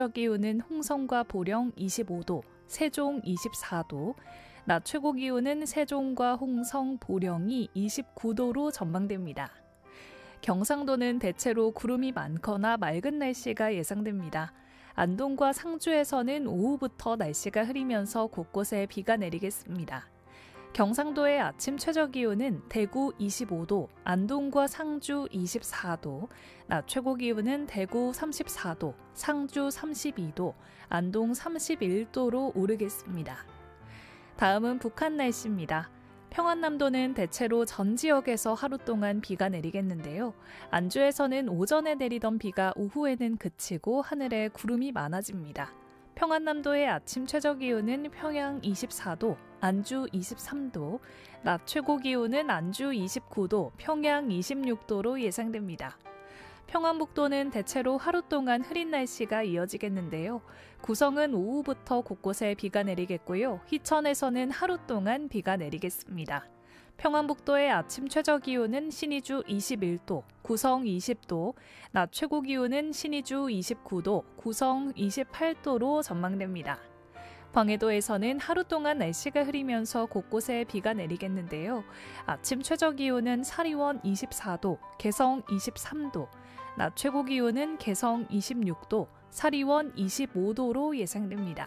기온은 홍성과 보령 25도, 세종 24도, 낮 최고 기온은 세종과 홍성, 보령이 29도로 전망됩니다. 경상도는 대체로 구름이 많거나 맑은 날씨가 예상됩니다. 안동과 상주에서는 오후부터 날씨가 흐리면서 곳곳에 비가 내리겠습니다. 경상도의 아침 최저기온은 대구 25도, 안동과 상주 24도, 낮 최고기온은 대구 34도, 상주 32도, 안동 31도로 오르겠습니다. 다음은 북한 날씨입니다. 평안남도는 대체로 전 지역에서 하루 동안 비가 내리겠는데요. 안주에서는 오전에 내리던 비가 오후에는 그치고 하늘에 구름이 많아집니다. 평안남도의 아침 최저기온은 평양 24도, 안주 23도, 낮 최고기온은 안주 29도, 평양 26도로 예상됩니다. 평안북도는 대체로 하루 동안 흐린 날씨가 이어지겠는데요. 구성은 오후부터 곳곳에 비가 내리겠고요. 희천에서는 하루 동안 비가 내리겠습니다. 평안북도의 아침 최저기온은 신의주 21도, 구성 20도, 낮 최고기온은 신의주 29도, 구성 28도로 전망됩니다. 광해도에서는 하루 동안 날씨가 흐리면서 곳곳에 비가 내리겠는데요. 아침 최저기온은 사리원 24도, 개성 23도, 낮 최고기온은 개성 26도, 사리원 25도로 예상됩니다.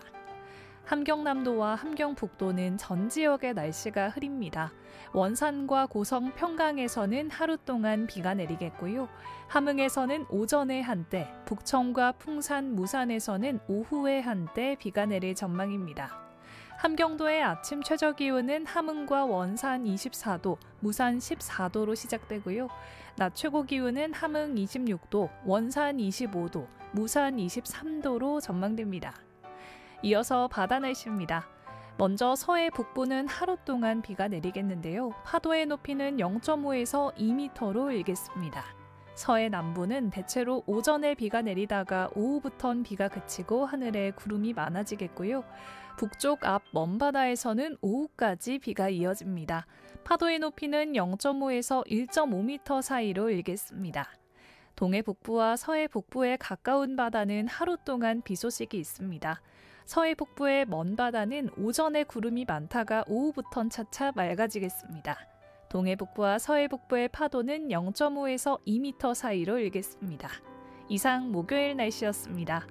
함경남도와 함경북도는 전 지역의 날씨가 흐립니다. 원산과 고성, 평강에서는 하루 동안 비가 내리겠고요. 함흥에서는 오전에 한때, 북청과 풍산, 무산에서는 오후에 한때 비가 내릴 전망입니다. 함경도의 아침 최저기온은 함흥과 원산 24도, 무산 14도로 시작되고요. 낮 최고기온은 함흥 26도, 원산 25도, 무산 23도로 전망됩니다. 이어서 바다 날씨입니다. 먼저 서해 북부는 하루 동안 비가 내리겠는데요. 파도의 높이는 0.5에서 2m로 일겠습니다. 서해 남부는 대체로 오전에 비가 내리다가 오후부턴 비가 그치고 하늘에 구름이 많아지겠고요. 북쪽 앞 먼바다에서는 오후까지 비가 이어집니다. 파도의 높이는 0.5에서 1.5m 사이로 일겠습니다. 동해 북부와 서해 북부의 가까운 바다는 하루 동안 비 소식이 있습니다. 서해 북부의 먼 바다는 오전에 구름이 많다가 오후부턴 차차 맑아지겠습니다. 동해 북부와 서해 북부의 파도는 0.5에서 2m 사이로 일겠습니다. 이상 목요일 날씨였습니다.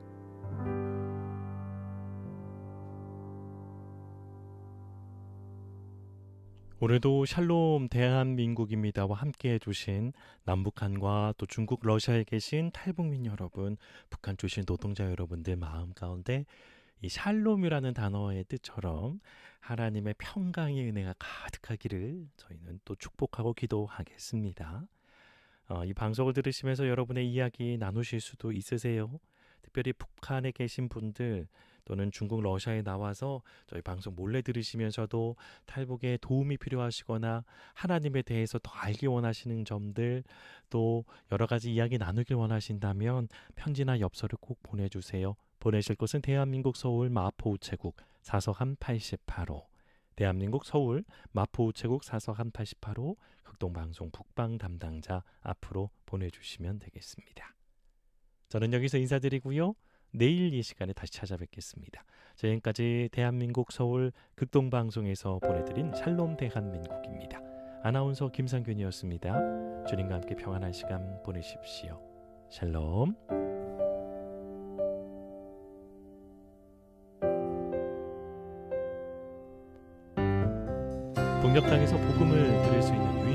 오늘도 샬롬 대한민국입니다와 함께해 주신 남북한과 또 중국 러시아에 계신 탈북민 여러분, 북한 출신 노동자 여러분들 마음 가운데 이 샬롬이라는 단어의 뜻처럼 하나님의 평강의 은혜가 가득하기를 저희는 또 축복하고 기도하겠습니다. 이 방송을 들으시면서 여러분의 이야기 나누실 수도 있으세요. 특별히 북한에 계신 분들 또는 중국 러시아에 나와서 저희 방송 몰래 들으시면서도 탈북에 도움이 필요하시거나 하나님에 대해서 더 알기 원하시는 점들, 또 여러 가지 이야기 나누길 원하신다면 편지나 엽서를 꼭 보내주세요. 보내실 곳은 대한민국 서울 마포우체국 사서함 88호, 대한민국 서울 마포우체국 사서함 88호, 극동방송 북방 담당자 앞으로 보내주시면 되겠습니다. 저는 여기서 인사드리고요. 내일 이 시간에 다시 찾아뵙겠습니다. 지금까지 대한민국 서울 극동방송에서 보내드린 샬롬 대한민국입니다. 아나운서 김상균이었습니다. 주님과 함께 평안한 시간 보내십시오. 샬롬. 동력 땅에서 복음을 들을 수 있는